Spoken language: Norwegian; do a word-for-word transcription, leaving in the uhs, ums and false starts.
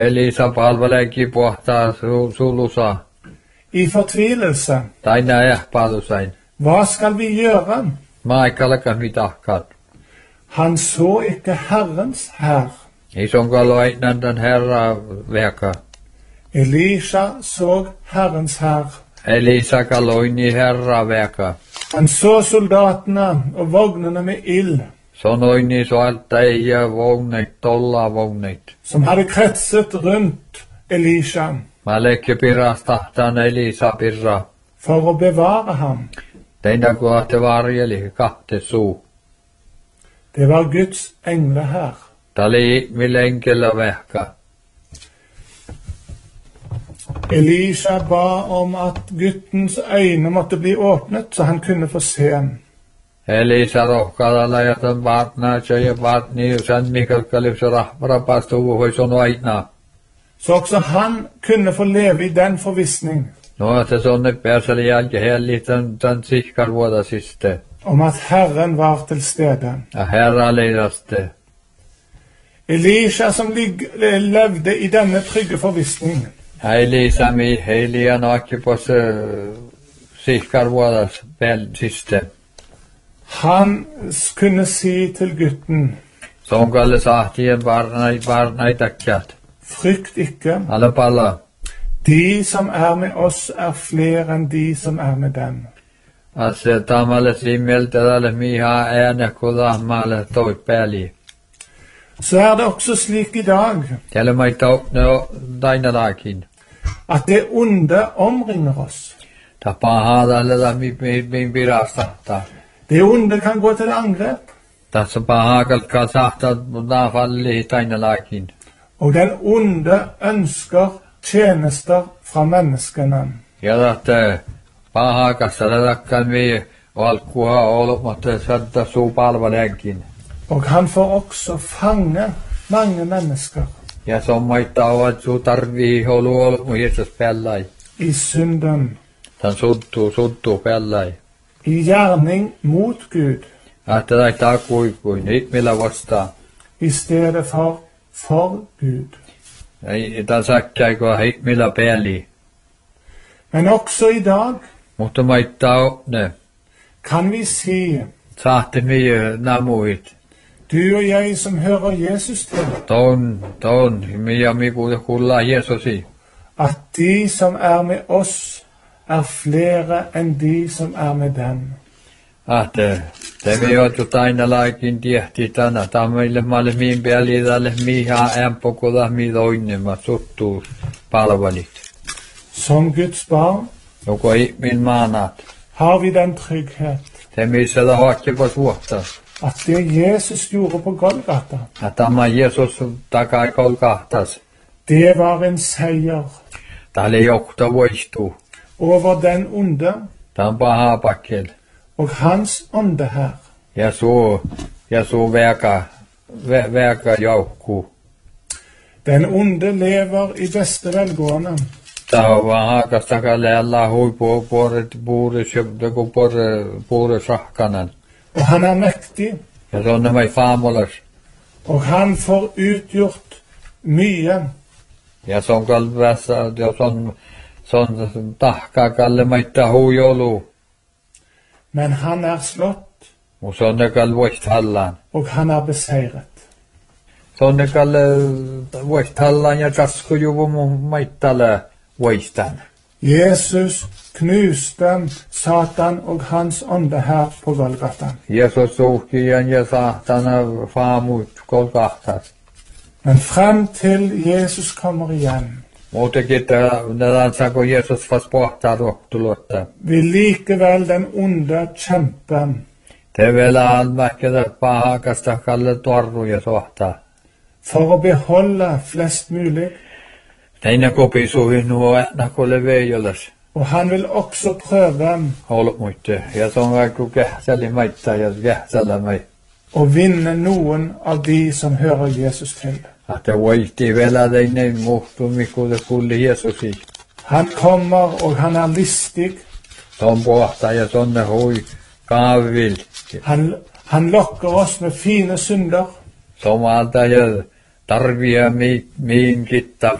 Elisa palveleekin pohtaa su- sulusa. I fortvilelse. Taina ehpaalusain. Hva skal vi gjøre? Maikalakas mitahkat. Han så ikke Herrens hær. Isonkaloinnan herra veka. Elisha så Herrens hær. Elisa kaloini herra veka. Han så soldatene og vognene med ild, Sanoini soalta ei vogneit, tolla vogneit. som hadde kretset rundt Elisha Malekki piras tahtaan Elisa pirra. for å bevare ham. Teina kohte varjeli kahte suu. Det var Guds engler her. Tali mille enkellä vehka. Elisha ba om at guttens øyne måtte bli åpnet, så han kunne få se ham. Elisa rohkadalla ja tämän vaatnaa ja vaatni sen Mikael kalipsa rahvara pastu hoison aina. Så også han kunne få leve i den forvissning No että sonne pääseli jälkeen helli tämän, tämän sihkar vuoda siste. om at Herren var til stede. Ja herra leidaste. Elisha som lig- levde i denne trygge forvissning, Elisa mi heilia nakki på se sihkar vuoda väl siste. han s- kunne si til gutten, Sonkalle sahtien varnai varnai takkjat. frykt ikke, Alla palla. de som er med oss er flere enn de som er med dem. Asse tamalle simmeltä tälle miha ääne kudahmalle toi pääli. Så er det også slik i dag, Tälle mai tautne dainalakin. at det onde omringer oss. Tapa haadalle da mi mi mi pirastahta. Det onde kan gå til angrep, Tässä pahaakalt kasahta da falli dainalakin. og den onde ønsker tjenester fra menneskene. Ja tahte pahaakassa takkan mi alkuha ollut, mutta sadda suu palvaleekin. Og han får også fange mange mennesker Ja se on maittaavat suu tarvii olu ollut mun Jesus pellai. i synden, Tän suttuu suttuu pellai. i gjerning mot Gud, Että taittaa kuikuin, nyt millä vastaa. i stedet for for Gud. Ei tän säkkäikö hit millä peli. Men også i dag Mutta maittaa ne. kan vi si, Sahti mi namuit. du og jeg som hører Jesus til, Ton, ton, mi ja mi kuule kuulla Jeesusi. at de som er med oss er flere enn de som er med dem. Ahte, te mi oot aina laikin tiehti tänä. Tammille malle miin peli tälle miha ämpokuda mi toinne ma suttuu palvelit. Som Guds barn Joko ihmin maanat. har vi den trygghet Te missä da hakki på suhta. at det Jesus gjorde på Golgata, Att tämä Jeesus takai kolkahtas. det var en seier Tälle johto voistuu. over den onde Tämä on paha pakkel. og hans ånde her. Ja suu, ja suu veka, ve, veka joukkuu. Den onde lever i beste velgående, Tämä on vaan haakasta kalleella huipu puoret puuri syöptä kuin puore, puure sahkanan. og han er mektig, Ja se on nämä faamulas. og han får utgjort mye. Ja se on kalvassa, ja se on, se on tahkaa kalle maittaa huijolu. Men han er slått, Mutta se on ne kalvoist hallaan. og han er beseiret. Se on ne kalle voist hallaan ja taskujuvu mun maittale voistan. Jesus knuste Satan og hans ånde her på Golgata. Jeesus suhkijan ja sahtana faamut kolkahtas. Men frem til Jesus kommer igjen, Muutenkin nähdään kun Jeesus vasta pohtaa rohtulotta. vil likevel den onde kjempe Te vielä anmäkketä pahakasta kalle torru ja sohtaa. for å beholde flest mulig, Teina kopi suhin nuo ähnäkolle veijolas. og han vil også prøve Ollut muitte. Ja se on vaikka kähtseli maittaa ja kähtsellä mai. å vinne noen av de som hører Jesus til. Että voitti vielä teine muhtu mikulle kulli Jeesusi. Han kommer, og han er listig. Se on pohtaa ja sonne hui kaavil. Han, han lokker oss med fine synder, Se on maalta ja tarvia mi, miin kitta